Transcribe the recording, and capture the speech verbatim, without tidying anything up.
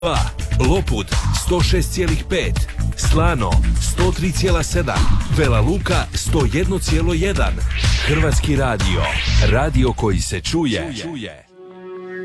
dva, Lopud sto šest zarez pet, Slano sto tri zarez sedam, Vela Luka sto jedan zarez jedan. Hrvatski radio, radio koji se čuje.